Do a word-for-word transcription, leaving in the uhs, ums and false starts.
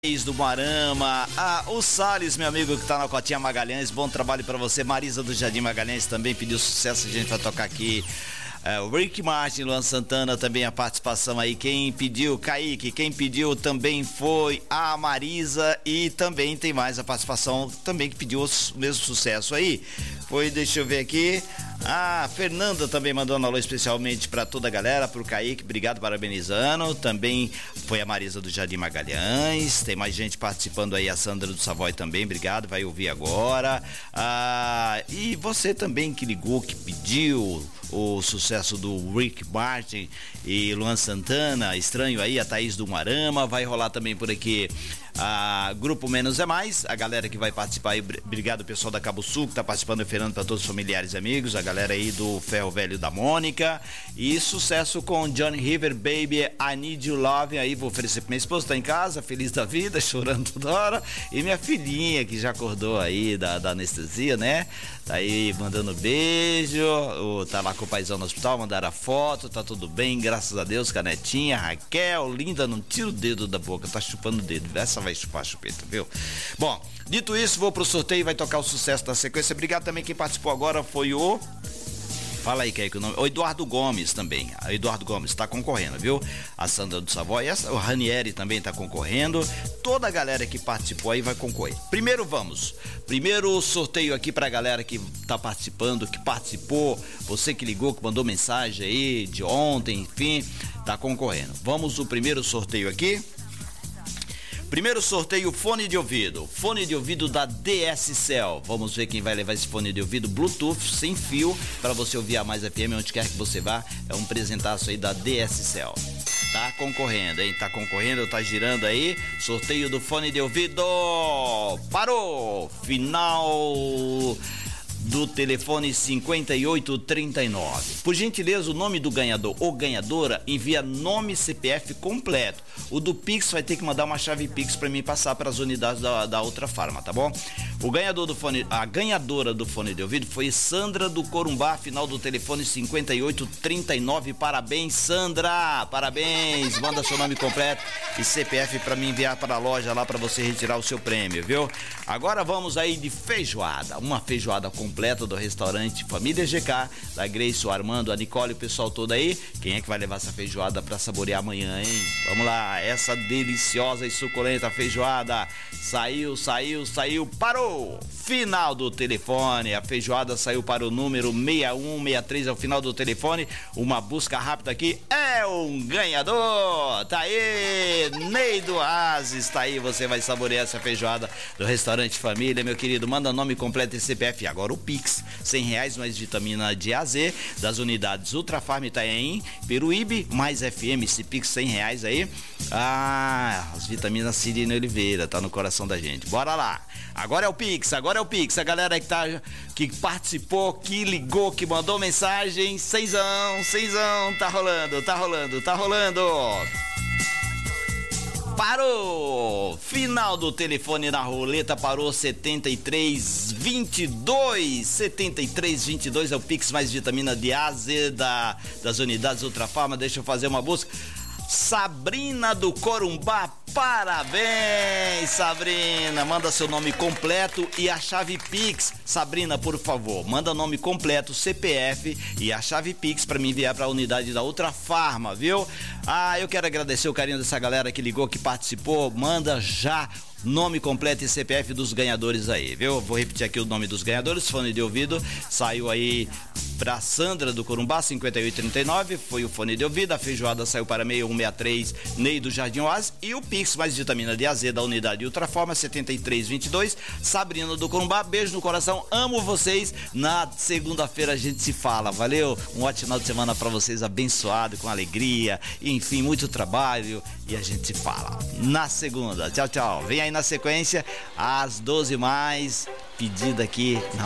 do Moarama, ah, o Salles, meu amigo que tá na Cotinha Magalhães, bom trabalho pra você. Marisa do Jardim Magalhães também pediu sucesso, a gente vai tocar aqui. É, o Rick Martin, Luan Santana também a participação aí. Quem pediu, Kaique, quem pediu também foi a Marisa e também tem mais a participação também que pediu o mesmo sucesso aí. Foi, deixa eu ver aqui. A Fernanda também mandou um alô especialmente para toda a galera, pro Kaique, obrigado, parabenizando. Também foi a Marisa do Jardim Magalhães. Tem mais gente participando aí, a Sandra do Savoy também, obrigado, vai ouvir agora. Ah, e você também que ligou, que pediu o sucesso do Rick Martin e Luan Santana, estranho aí, a Thaís do Moarama, vai rolar também por aqui a Grupo Menos é Mais, a galera que vai participar aí, obrigado pessoal da Cabo Sul que tá participando, referendo para todos os familiares e amigos, a galera aí do Ferro Velho da Mônica, e sucesso com Johnny River, Baby, I Need You Love, aí vou oferecer pra minha esposa, tá em casa, feliz da vida, chorando toda hora, e minha filhinha que já acordou aí da, da anestesia, né, tá aí mandando beijo, o, tá lá com o paizão no hospital, mandaram a foto, tá tudo bem, graças a Deus, canetinha, Raquel, linda, não tira o dedo da boca, tá chupando o dedo, essa vai chupar a chupeta, viu? Bom, dito isso, vou pro sorteio e vai tocar o sucesso da sequência. Obrigado também quem participou agora, foi o... Fala aí, que é o nome? O Eduardo Gomes também. O Eduardo Gomes tá concorrendo, viu? A Sandra do Savoy, essa, o Ranieri também tá concorrendo. Toda a galera que participou aí vai concorrer. Primeiro vamos. Primeiro sorteio aqui pra galera que tá participando, que participou, você que ligou, que mandou mensagem aí de ontem, enfim, tá concorrendo. Vamos o primeiro sorteio aqui. Primeiro sorteio, fone de ouvido. Fone de ouvido da D S Cell. Vamos ver quem vai levar esse fone de ouvido Bluetooth, sem fio, para você ouvir a Mais F M onde quer que você vá. É um presentaço aí da D S Cell. Tá concorrendo, hein? Tá concorrendo, tá girando aí. Sorteio do fone de ouvido. Parou! Final do telefone cinquenta e oito trinta e nove. Por gentileza, o nome do ganhador ou ganhadora envia nome e C P F completo. O do Pix vai ter que mandar uma chave Pix para mim passar para as unidades da, da outra farma, tá bom? O ganhador do fone, a ganhadora do fone de ouvido foi Sandra do Corumbá, final do telefone cinquenta e oito trinta e nove. Parabéns, Sandra! Parabéns! Manda seu nome completo e C P F para mim enviar para a loja lá para você retirar o seu prêmio, viu? Agora vamos aí de feijoada, uma feijoada completa do restaurante Família G K, da Grace, o Armando, a Nicole, o pessoal todo aí. Quem é que vai levar essa feijoada para saborear amanhã, hein? Vamos lá, essa deliciosa e suculenta feijoada. Saiu, saiu, saiu, parou! Final do telefone, a feijoada saiu para o número seis um seis três, é o final do telefone. Uma busca rápida aqui, é um ganhador! Tá aí, Ney do Oasis, tá aí, você vai saborear essa feijoada do restaurante Família, meu querido. Manda nome completo e C P F. Agora o Pix, cem reais mais vitamina de A Z das unidades Ultrafarm Itaém, Peruíbe, mais F M, esse Pix cem reais aí. Ah, as vitaminas Cirino Oliveira, tá no coração da gente. Bora lá. Agora é o Pix, agora é o Pix. A galera que, tá, que participou, que ligou, que mandou mensagem, seisão, seisão, tá rolando, tá rolando, tá rolando. Parou! Final do telefone na roleta, parou setenta e três vinte e dois. setenta e três vinte e dois é o Pix mais vitamina de A Z da, das unidades Ultrafarma. Deixa eu fazer uma busca. Sabrina do Corumbá, parabéns, Sabrina. Manda seu nome completo e a chave Pix. Sabrina, por favor, manda nome completo, C P F e a chave Pix para me enviar para a unidade da Ultrafarma, viu? Ah, eu quero agradecer o carinho dessa galera que ligou, que participou. Manda já nome completo e C P F dos ganhadores aí, viu? Vou repetir aqui o nome dos ganhadores. Fone de ouvido saiu aí pra Sandra do Corumbá, cinquenta e oito trinta e nove, foi o fone de ouvido. A feijoada saiu para seis um seis três, Ney do Jardim Oasis. E o Pix mais vitamina de A Z da unidade Ultraforma, setenta e três vinte e dois. Sabrina do Corumbá, beijo no coração, amo vocês. Na segunda-feira a gente se fala, valeu? Um ótimo final de semana pra vocês, abençoado, com alegria, enfim, muito trabalho, e a gente se fala na segunda. Tchau, tchau. Vem aí na sequência, às doze mais, pedida aqui na